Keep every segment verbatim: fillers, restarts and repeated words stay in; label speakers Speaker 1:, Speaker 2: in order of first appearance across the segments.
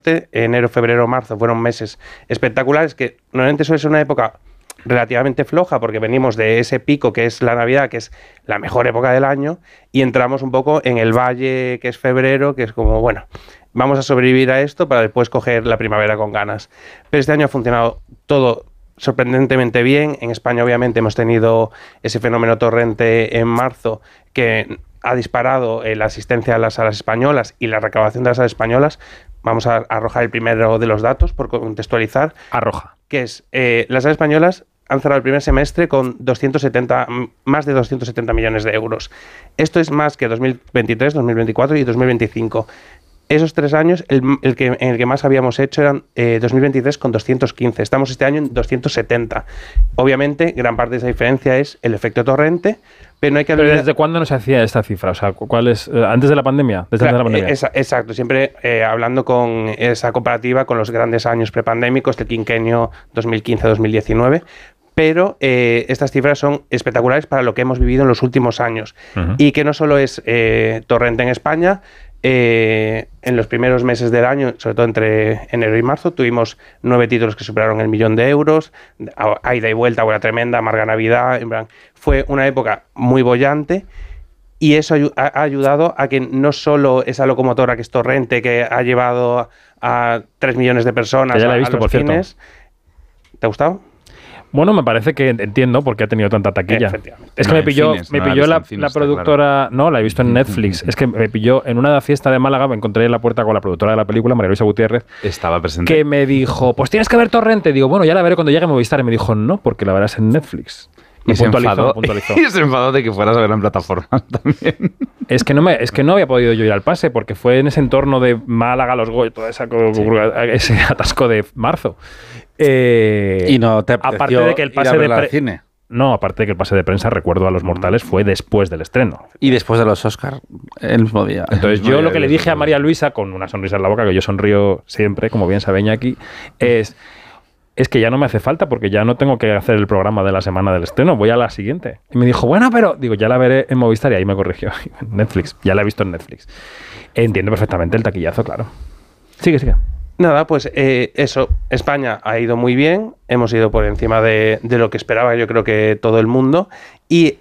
Speaker 1: enero, febrero, marzo fueron meses espectaculares, que normalmente suele ser una época relativamente floja porque venimos de ese pico que es la Navidad, que es la mejor época del año, y entramos un poco en el valle que es febrero, que es como, bueno, vamos a sobrevivir a esto para después coger la primavera con ganas. Pero este año ha funcionado todo sorprendentemente bien. En España obviamente hemos tenido ese fenómeno torrente en marzo que ha disparado eh, la asistencia a las salas españolas y la recaudación de las salas españolas. Vamos a arrojar el primero de los datos por contextualizar.
Speaker 2: Arroja.
Speaker 1: Que es, eh, las salas españolas han cerrado el primer semestre con doscientos setenta, más de doscientos setenta millones de euros. Esto es más que dos mil veintitrés, dos mil veinticuatro y dos mil veinticinco. Esos tres años, el, el que, en el que más habíamos hecho eran eh, dos mil veintitrés con doscientos quince. Estamos este año en doscientos setenta. Obviamente, gran parte de esa diferencia es el efecto torrente, pero no hay que olvidar...
Speaker 2: ¿Pero desde cuándo no se hacía esta cifra? O sea, ¿cuál es? ¿Antes de la pandemia? ¿Desde
Speaker 1: Claro,
Speaker 2: antes de la pandemia?
Speaker 1: Esa, exacto, siempre eh, hablando con esa comparativa con los grandes años prepandémicos del quinquenio dos mil quince a dos mil diecinueve, pero eh, estas cifras son espectaculares para lo que hemos vivido en los últimos años. Uh-huh. Y que no solo es eh, torrente en España. Eh, en los primeros meses del año, sobre todo entre enero y marzo, tuvimos nueve títulos que superaron el millón de euros, a ida y vuelta, Buena Tremenda, Amarga Navidad, en plan, fue una época muy bollante, y eso ha ayudado a que no solo esa locomotora que es torrente, que ha llevado a tres millones de personas
Speaker 2: que ya la he visto,
Speaker 1: a los
Speaker 2: por
Speaker 1: cines. Cierto. ¿Te ha gustado?
Speaker 2: Bueno, me parece que entiendo por qué ha tenido tanta taquilla. Es que
Speaker 3: no,
Speaker 2: me pilló,
Speaker 3: cines,
Speaker 2: me
Speaker 3: no
Speaker 2: pilló
Speaker 3: la,
Speaker 2: la,
Speaker 3: cines,
Speaker 2: la productora... Claro. No, la he visto en Netflix. Es que me pilló en una fiesta de Málaga, me encontré en la puerta con la productora de la película, María Luisa Gutiérrez.
Speaker 3: Estaba presente.
Speaker 2: Que me dijo, pues tienes que ver Torrente. Digo, bueno, ya la veré cuando llegue a Movistar. Y me dijo, no, porque la verás en Netflix.
Speaker 3: Me y se enfadó, puntualizó. Y se enfadó de que fueras a verla en plataformas también.
Speaker 2: Es que, no me, es que no había podido yo ir al pase, porque fue en ese entorno de Málaga, Los Goya, todo esa, sí. ese atasco de marzo. Eh,
Speaker 4: y no te apeteció
Speaker 2: aparte de que el pase
Speaker 4: ir a verla
Speaker 2: de
Speaker 4: al cine.
Speaker 2: No, aparte de que el pase de prensa, recuerdo a los mortales, fue después del estreno.
Speaker 4: Y después de los Oscars, el mismo día.
Speaker 2: Entonces yo lo que le dije a María Luisa, con una sonrisa en la boca, que yo sonrío siempre, como bien sabe aquí, es... es que ya no me hace falta porque ya no tengo que hacer el programa de la semana del estreno, voy a la siguiente. Y me dijo, bueno, pero... Digo, ya la veré en Movistar, y ahí me corrigió. Netflix, ya la he visto en Netflix. Entiendo perfectamente el taquillazo, claro. Sigue, sigue.
Speaker 1: Nada, pues eh, eso, España ha ido muy bien, hemos ido por encima de, de lo que esperaba yo creo que todo el mundo, y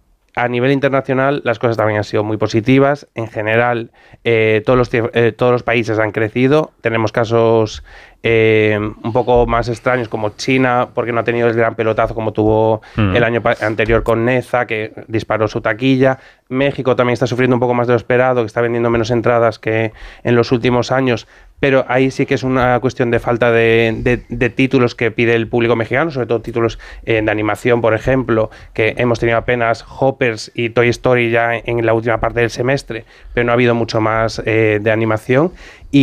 Speaker 1: a nivel internacional las cosas también han sido muy positivas. En general, eh, todos, los, eh, todos los países han crecido. Tenemos casos eh, un poco más extraños como China, porque no ha tenido el gran pelotazo como tuvo mm. el año anterior con Neza, que disparó su taquilla. México también está sufriendo un poco más de lo esperado, que está vendiendo menos entradas que en los últimos años, pero ahí sí que es una cuestión de falta de, de, de títulos que pide el público mexicano, sobre todo títulos eh, de animación, por ejemplo, que hemos tenido apenas Hoppers y Toy Story ya en la última parte del semestre, pero no ha habido mucho más eh, de animación.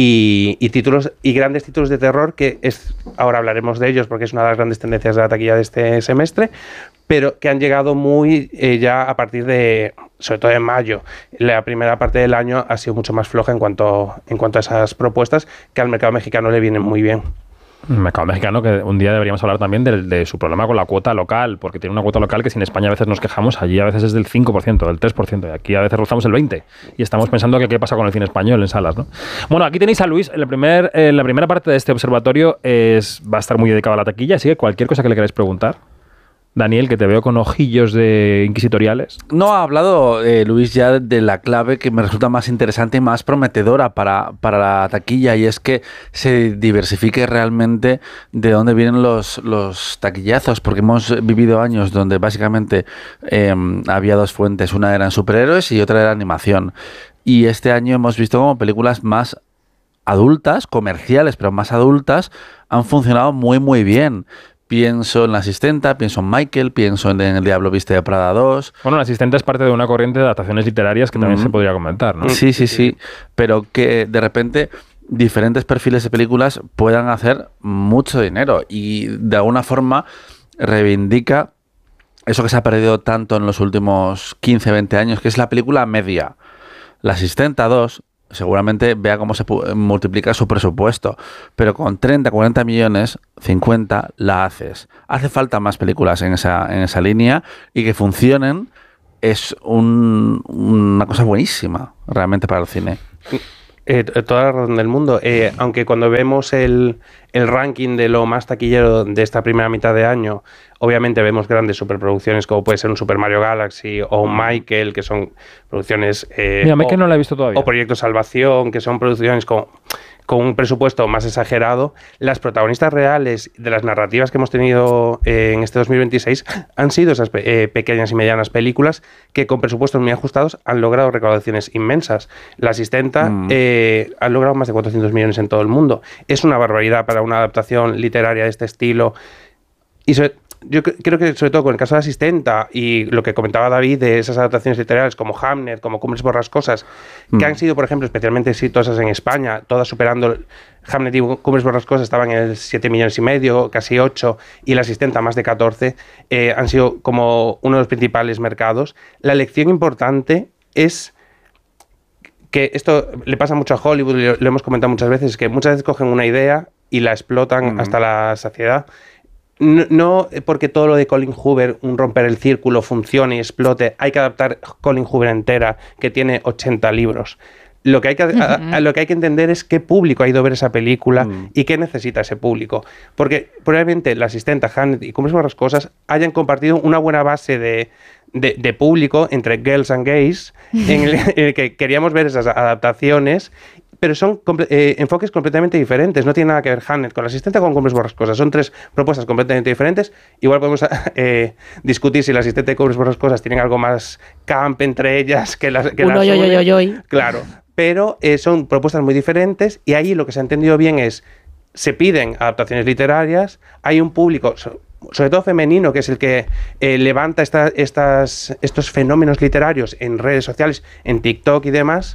Speaker 1: Y, y títulos y grandes títulos de terror, que es ahora hablaremos de ellos porque es una de las grandes tendencias de la taquilla de este semestre, pero que han llegado muy eh, ya a partir de, sobre todo en mayo. La primera parte del año ha sido mucho más floja en cuanto, en cuanto a esas propuestas que al mercado mexicano le vienen muy bien.
Speaker 2: El mercado mexicano, que un día deberíamos hablar también de, de su problema con la cuota local, porque tiene una cuota local que si en España a veces nos quejamos, allí a veces es del cinco por ciento, del tres por ciento, y aquí a veces rozamos el veinte por ciento, y estamos pensando que qué pasa con el cine español en salas, ¿no? Bueno, aquí tenéis a Luis, en, el primer, en la primera parte de este observatorio es, va a estar muy dedicado a la taquilla, así que cualquier cosa que le queráis preguntar. Daniel, que te veo con ojillos de inquisitoriales.
Speaker 4: No, ha hablado eh, Luis ya de la clave que me resulta más interesante y más prometedora para, para la taquilla, y es que se diversifique realmente de dónde vienen los, los taquillazos, porque hemos vivido años donde básicamente eh, había dos fuentes, una eran superhéroes y otra era animación, y este año hemos visto como películas más adultas, comerciales, pero más adultas, han funcionado muy muy bien. Pienso en La Asistenta, pienso en Michael, pienso en El Diablo Viste de Prada dos.
Speaker 2: Bueno, La Asistenta es parte de una corriente de adaptaciones literarias que también mm. se podría comentar, ¿no?
Speaker 4: Sí, sí, sí, pero que de repente diferentes perfiles de películas puedan hacer mucho dinero y de alguna forma reivindica eso que se ha perdido tanto en los últimos quince, veinte años, que es la película media. La Asistenta dos seguramente vea cómo se multiplica su presupuesto, pero con treinta, cuarenta millones, cincuenta, la haces. Hace falta más películas en esa, en esa línea, y que funcionen es un, una cosa buenísima realmente para el cine.
Speaker 1: Eh, toda la razón del mundo. Eh, aunque cuando vemos el, el ranking de lo más taquillero de esta primera mitad de año, obviamente vemos grandes superproducciones como puede ser un Super Mario Galaxy o un Michael, que son producciones... Eh,
Speaker 2: Mira, Michael
Speaker 1: o,
Speaker 2: no la he visto todavía.
Speaker 1: O Proyecto Salvación, que son producciones con... con un presupuesto más exagerado. Las protagonistas reales de las narrativas que hemos tenido eh, en este dos mil veintiséis han sido esas pe- eh, pequeñas y medianas películas que con presupuestos muy ajustados han logrado recaudaciones inmensas. La Asistenta mm. eh, ha logrado más de cuatrocientos millones en todo el mundo. Es una barbaridad para una adaptación literaria de este estilo. Y sobre, yo creo que sobre todo con el caso de la Asistenta y lo que comentaba David de esas adaptaciones literarias como Hamnet, como Cumbres Borrascosas, mm. que han sido, por ejemplo, especialmente exitosas en España, todas superando... Hamnet y Cumbres Borrascosas estaban en el siete millones y medio, casi ocho, y la Asistenta más de catorce, eh, han sido como uno de los principales mercados. La lección importante es que esto le pasa mucho a Hollywood, lo, lo hemos comentado muchas veces, que muchas veces cogen una idea y la explotan mm. hasta la saciedad. No, no porque todo lo de Colin Hoover, un romper el círculo, funcione y explote. Hay que adaptar Colin Hoover entera, que tiene ochenta libros. Lo que hay que, a, a, lo que, hay que entender es qué público ha ido a ver esa película mm. y qué necesita ese público. Porque probablemente La Asistenta, Hamnet y Cumbres Borrascosas hayan compartido una buena base de, de, de público entre girls and gays, en el, en el que queríamos ver esas adaptaciones, pero son comple- eh, enfoques completamente diferentes. No tiene nada que ver Hamnet con La Asistenta o con Cumbres Borrascosas. Son tres propuestas completamente diferentes. Igual podemos eh, discutir si La Asistenta y Cumbres Borrascosas tienen algo más camp entre ellas que las que
Speaker 5: Uno,
Speaker 1: las
Speaker 5: yo, yo, yo, yo.
Speaker 1: Claro, pero eh, son propuestas muy diferentes y ahí lo que se ha entendido bien es se piden adaptaciones literarias, hay un público... So, sobre todo femenino, que es el que eh, levanta esta, estas, estos fenómenos literarios en redes sociales, en TikTok y demás,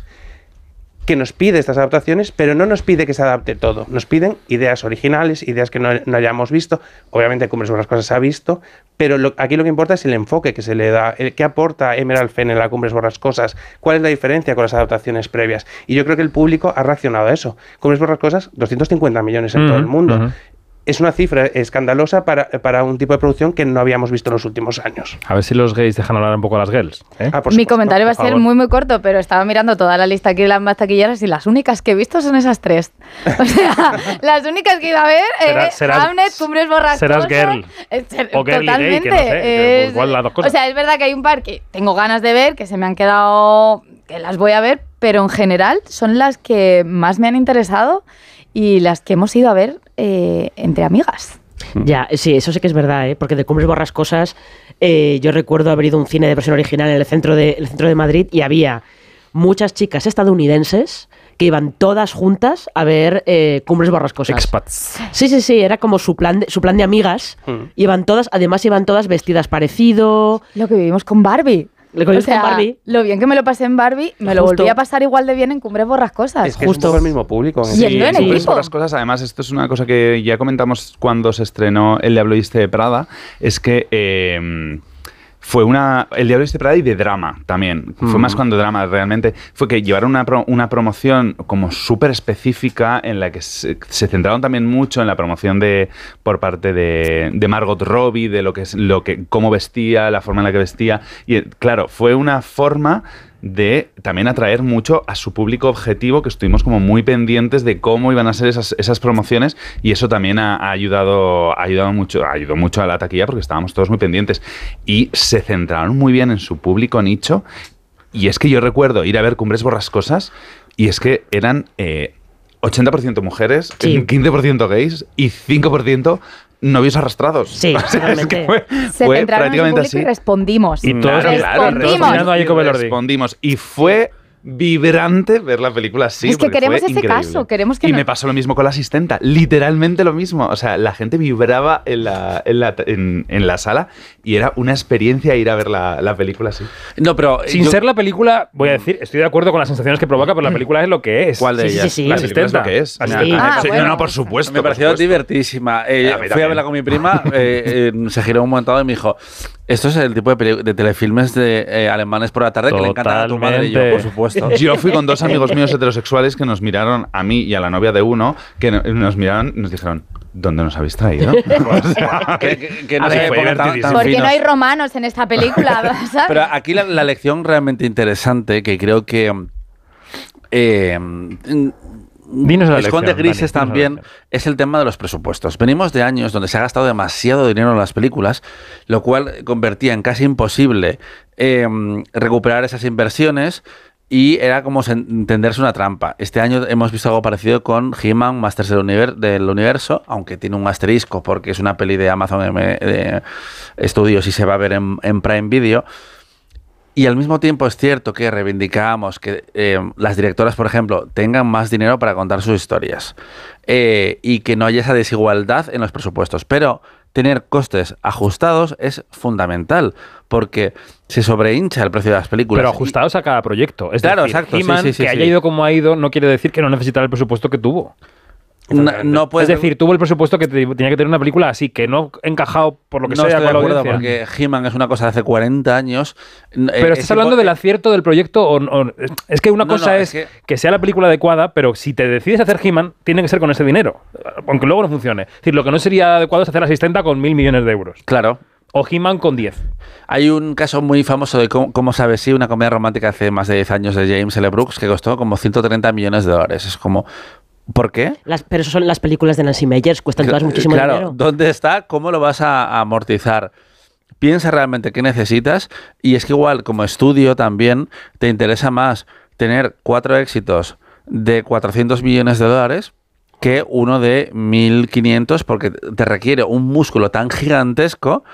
Speaker 1: que nos pide estas adaptaciones, pero no nos pide que se adapte todo. Nos piden ideas originales, ideas que no, no hayamos visto. Obviamente, Cumbres Borrascosas se ha visto, pero lo, aquí lo que importa es el enfoque que se le da, el, qué aporta Emerald Fenn en la Cumbres Borrascosas, cuál es la diferencia con las adaptaciones previas. Y yo creo que el público ha reaccionado a eso. Cumbres Borrascosas, doscientos cincuenta millones en uh-huh, todo el mundo. Uh-huh. Es una cifra escandalosa para, para un tipo de producción que no habíamos visto en los últimos años.
Speaker 2: A ver si los gays dejan hablar un poco a las girls. ¿eh?
Speaker 6: Ah, Mi comentario va a ser muy, muy corto, pero estaba mirando toda la lista aquí de las más taquilleras y las únicas que he visto son esas tres. O sea, las únicas que he ido a ver, eh, será, Hamnet, Cumbres Borrascosas...
Speaker 2: Serás girl.
Speaker 6: Eh, ser,
Speaker 2: o girl
Speaker 6: totalmente.
Speaker 2: Gay, que no sé,
Speaker 6: es,
Speaker 2: igual las dos cosas.
Speaker 6: O sea, es verdad que hay un par que tengo ganas de ver, que se me han quedado... que las voy a ver, pero en general son las que más me han interesado y las que hemos ido a ver eh, entre amigas.
Speaker 5: Ya, sí, eso sí que es verdad, ¿eh? Porque de Cumbres Borrascosas eh, yo recuerdo haber ido a un cine de versión original en el centro de, el centro de Madrid y había muchas chicas estadounidenses que iban todas juntas a ver eh, Cumbres Borrascosas.
Speaker 2: Expats.
Speaker 5: Sí, sí, sí, era como su plan de, su plan de amigas. Mm. Iban todas, además iban todas vestidas parecido.
Speaker 6: Lo que vivimos con Barbie.
Speaker 5: Le o sea, Barbie.
Speaker 6: Lo bien que me lo pasé en Barbie, me Justo. lo volví a pasar igual de bien en Cumbres Borrascosas.
Speaker 1: Es que
Speaker 6: Justo.
Speaker 1: es un poco el mismo público.
Speaker 6: ¿En sí, en
Speaker 3: Cumbres Borrascosas, además, esto es una cosa que ya comentamos cuando se estrenó El Diablo Viste de Prada, es que... Eh, fue una... El Diablo Viste de Prada y de drama también. Mm. Fue más cuando drama realmente. Fue que llevaron una, pro, una promoción como súper específica en la que se, se centraron también mucho en la promoción de por parte de, de Margot Robbie, de lo que es lo que cómo vestía, la forma en la que vestía. Y claro, fue una forma de también atraer mucho a su público objetivo, que estuvimos como muy pendientes de cómo iban a ser esas, esas promociones, y eso también ha, ha ayudado ha ayudado mucho, ha ayudado mucho a la taquilla porque estábamos todos muy pendientes y se centraron muy bien en su público nicho. Y es que yo recuerdo ir a ver Cumbres Borrascosas y es que eran eh, ochenta por ciento mujeres, sí. quince por ciento gays y cinco por ciento novios arrastrados.
Speaker 5: Sí,
Speaker 6: o
Speaker 5: sea, es que
Speaker 3: fue,
Speaker 6: se
Speaker 3: fue
Speaker 6: prácticamente así. Y respondimos.
Speaker 2: Y todos
Speaker 3: claro,
Speaker 6: respondimos.
Speaker 3: Claro, respondimos. respondimos. Y fue vibrante ver la película así.
Speaker 6: Es que queremos ese
Speaker 3: increíble.
Speaker 6: caso. Queremos que
Speaker 3: y
Speaker 6: no...
Speaker 3: me pasó lo mismo con La Asistenta. Literalmente lo mismo. O sea, la gente vibraba en la, en la, en, en la sala y era una experiencia ir a ver la, la película así.
Speaker 2: No, pero sin yo... ser la película, voy a decir, estoy de acuerdo con las sensaciones que provoca, pero la película es lo que es.
Speaker 3: ¿Cuál de
Speaker 5: sí,
Speaker 3: ellas?
Speaker 5: Sí, sí,
Speaker 3: La
Speaker 5: Asistenta.
Speaker 3: Es lo que es.
Speaker 5: Sí.
Speaker 6: Ah,
Speaker 3: sí,
Speaker 6: bueno.
Speaker 3: No, no, por supuesto.
Speaker 4: Me pareció
Speaker 3: supuesto.
Speaker 4: divertidísima. Eh, fui también. a verla con mi prima, eh, eh, se giró un montón y me dijo, esto es el tipo de, peli- de telefilmes de eh, alemanes por la tarde que
Speaker 2: Totalmente.
Speaker 4: le encantan a tu madre y yo, por supuesto.
Speaker 3: Yo fui con dos amigos míos heterosexuales que nos miraron, a mí y a la novia de uno, que nos miraron y nos dijeron, ¿dónde nos habéis traído? O sea,
Speaker 4: que, que, que no
Speaker 3: ver,
Speaker 4: se
Speaker 3: fue
Speaker 4: pongan tan, tan
Speaker 6: Porque
Speaker 4: finos.
Speaker 6: no hay romanos en esta película, ¿sabes?
Speaker 4: Pero aquí la, la lección realmente interesante, que creo que Eh,
Speaker 2: Dinos la
Speaker 4: Esconde
Speaker 2: lección,
Speaker 4: grises
Speaker 2: Dani, dinos la
Speaker 4: también
Speaker 2: lección.
Speaker 4: es el tema de los presupuestos. Venimos de años donde se ha gastado demasiado dinero en las películas, lo cual convertía en casi imposible eh, recuperar esas inversiones y era como sen- tenderse una trampa. Este año hemos visto algo parecido con He-Man, Masters del, Univer- del Universo, aunque tiene un asterisco porque es una peli de Amazon M- de Studios y se va a ver en, en Prime Video. Y al mismo tiempo es cierto que reivindicamos que eh, las directoras, por ejemplo, tengan más dinero para contar sus historias eh, y que no haya esa desigualdad en los presupuestos. Pero tener costes ajustados es fundamental porque se sobrehincha el precio de las películas.
Speaker 2: Pero
Speaker 4: Y-
Speaker 2: ajustados a cada proyecto. Es
Speaker 4: Claro,
Speaker 2: decir,
Speaker 4: exacto, sí,
Speaker 2: He-Man,
Speaker 4: sí, sí,
Speaker 2: que
Speaker 4: sí.
Speaker 2: haya ido como ha ido, no quiere decir que no necesitara el presupuesto que tuvo.
Speaker 4: no, no puedes-
Speaker 2: Es decir, tuvo el presupuesto que te- tenía que tener una película así, que no encajado por lo que
Speaker 4: no
Speaker 2: sea
Speaker 4: estoy
Speaker 2: con
Speaker 4: de
Speaker 2: la
Speaker 4: acuerdo
Speaker 2: audiencia.
Speaker 4: porque He-Man es una cosa de hace cuarenta años. N- eh,
Speaker 2: Pero
Speaker 4: es
Speaker 2: estás hablando
Speaker 4: impo-
Speaker 2: del acierto del proyecto o, o- es que una
Speaker 4: No,
Speaker 2: cosa
Speaker 4: no,
Speaker 2: es,
Speaker 4: es
Speaker 2: que...
Speaker 4: que-
Speaker 2: sea la película adecuada, pero si te decides hacer He-Man, tiene que ser con ese dinero, aunque luego no funcione. Es decir, lo que no sería adecuado es hacer Asistenta con mil millones de euros.
Speaker 4: Claro.
Speaker 2: O He-Man con diez.
Speaker 4: Hay un caso muy famoso de cómo, cómo sabe si una comedia romántica hace más de diez años de James L. Brooks que costó como ciento treinta millones de dólares. Es como, ¿por qué?
Speaker 5: Las, pero eso son las películas de Nancy Meyers, cuestan todas muchísimo
Speaker 4: claro,
Speaker 5: dinero.
Speaker 4: ¿dónde está? ¿Cómo lo vas a, a amortizar? Piensa realmente qué necesitas y es que igual como estudio también te interesa más tener cuatro éxitos de cuatrocientos millones de dólares que uno de mil quinientos porque te requiere un músculo tan gigantesco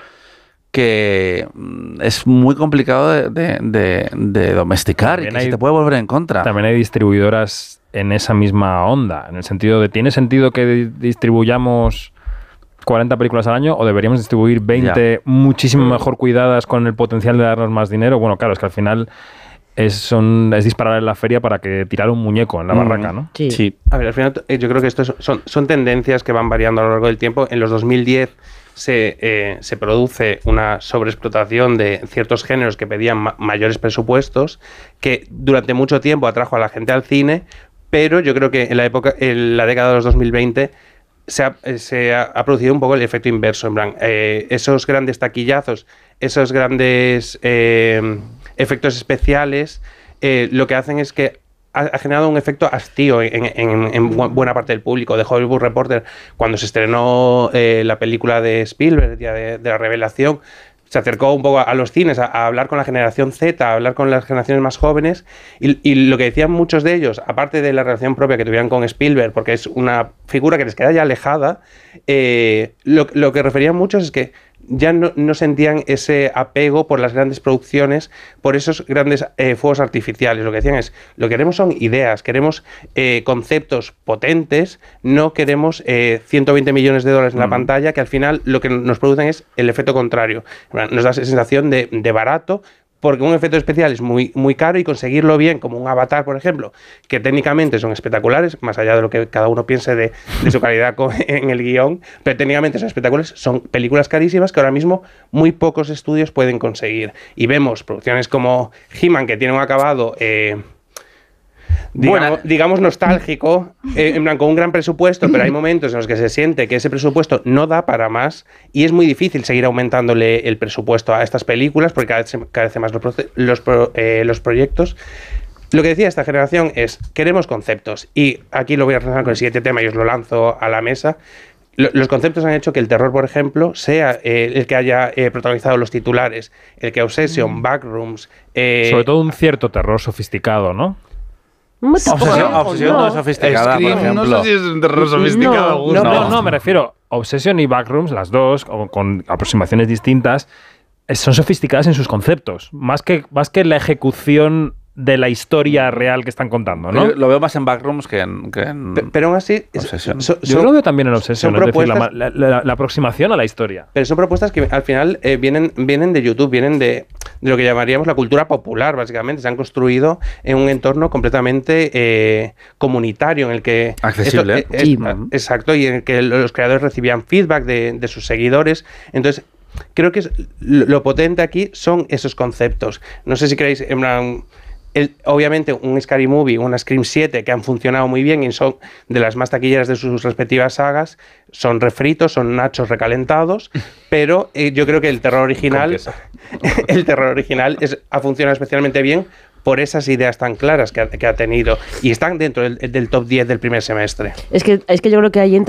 Speaker 4: que mm, es muy complicado de, de- de- de domesticar y
Speaker 2: También
Speaker 4: que
Speaker 2: hay-
Speaker 4: se te puede volver en contra.
Speaker 2: También hay distribuidoras en esa misma onda, en el sentido de, ¿tiene sentido que di- distribuyamos cuarenta películas al año o deberíamos distribuir veinte muchísimo mejor cuidadas con el potencial de darnos más dinero? Bueno, claro, es que al final es, son, es disparar en la feria para que tirar un muñeco en la
Speaker 4: Mm.
Speaker 2: barraca, ¿no?
Speaker 5: Sí.
Speaker 4: Sí.
Speaker 1: A ver, al final eh, yo creo que esto es- son, son tendencias que van variando a lo largo del tiempo. En los dos mil diez se, eh, se produce una sobreexplotación de ciertos géneros que pedían ma- mayores presupuestos, que durante mucho tiempo atrajo a la gente al cine, pero yo creo que en la época, en la década de los dos mil veinte se ha, eh, se ha, ha producido un poco el efecto inverso. En plan, eh, esos grandes taquillazos, esos grandes eh, efectos especiales, eh, lo que hacen es que ha, ha generado un efecto hastío en, en- en bu- buena parte del público. De Hollywood Reporter, cuando se estrenó eh, la película de Spielberg, Día de, de la Revelación, se acercó un poco a, a los cines, a, a hablar con la generación Z, a hablar con las generaciones más jóvenes, y, y lo que decían muchos de ellos, aparte de la relación propia que tuvieran con Spielberg, porque es una figura que les queda ya alejada, eh, lo, lo que referían muchos es que ya no, no sentían ese apego por las grandes producciones, por esos grandes eh, fuegos artificiales. Lo que decían es, lo que queremos son ideas, queremos eh, conceptos potentes, no queremos eh, ciento veinte millones de dólares en la pantalla, que al final lo que nos producen es el efecto contrario. Nos da esa sensación de, de barato, porque un efecto especial es muy, muy caro y conseguirlo bien, como un Avatar, por ejemplo, que técnicamente son espectaculares, más allá de lo que cada uno piense de, de su calidad co- en el guión, pero técnicamente son espectaculares, son películas carísimas que ahora mismo muy pocos estudios pueden conseguir. Y vemos producciones como He-Man, que tiene un acabado... Eh, Digamos,
Speaker 4: Buena.
Speaker 1: digamos nostálgico, eh, en plan, con un gran presupuesto, pero hay momentos en los que se siente que ese presupuesto no da para más y es muy difícil seguir aumentándole el presupuesto a estas películas porque cada vez se carecen más los, proce- los, pro- eh, los proyectos. Lo que decía esta generación es, queremos conceptos, y aquí lo voy a relacionar con el siguiente tema y os lo lanzo a la mesa. Lo- Los conceptos han hecho que el terror, por ejemplo, sea eh, el que haya eh, protagonizado los titulares, el que Obsession, Backrooms... eh,
Speaker 2: Sobre todo un cierto terror sofisticado, ¿no?
Speaker 5: Mm, tampoco,
Speaker 4: Obsesión,
Speaker 5: no,
Speaker 4: obsesión
Speaker 5: no.
Speaker 4: no sofisticada, por
Speaker 3: Scream,
Speaker 4: ejemplo.
Speaker 3: no sé si es un terror sofisticado.
Speaker 5: No,
Speaker 3: Gus.
Speaker 2: No,
Speaker 5: No.
Speaker 2: no, me refiero. Obsession y Backrooms, las dos, con, con aproximaciones distintas, eh, son sofisticadas en sus conceptos, más que, más que la ejecución de la historia real que están contando, ¿no?
Speaker 4: Yo Lo veo más en Backrooms que en... que en-
Speaker 1: Pe- Pero aún así, es-
Speaker 4: Obsesión.
Speaker 1: so-
Speaker 2: Yo
Speaker 1: son-
Speaker 2: lo veo también en Obsession,
Speaker 1: son
Speaker 2: es decir, la,
Speaker 1: propuestas-
Speaker 2: ma- la- la- la aproximación a la historia.
Speaker 1: pero son propuestas que al final eh, vienen, vienen de YouTube, vienen de, de lo que llamaríamos la cultura popular, básicamente. Se han construido en un entorno completamente eh, comunitario, en el que...
Speaker 4: Accesible.
Speaker 1: esto- eh,
Speaker 5: Sí.
Speaker 1: es- exacto, y en el que los creadores recibían feedback de, de sus seguidores. Entonces, creo que es, lo, lo potente aquí son esos conceptos. No sé si queréis... En plan, el- obviamente un Scary Movie, una Scream siete que han funcionado muy bien y son de las más taquilleras de sus respectivas sagas, son refritos, son nachos recalentados, pero eh, yo creo que el terror original
Speaker 3: Con queso.
Speaker 1: el terror original es, ha funcionado especialmente bien por esas ideas tan claras que ha, que ha tenido y están dentro del, del top diez del primer semestre.
Speaker 5: Es que, es que yo creo que ahí entra